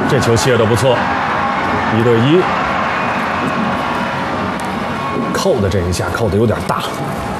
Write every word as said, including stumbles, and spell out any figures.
这球切得不错，一对一，扣的这一下扣的有点大。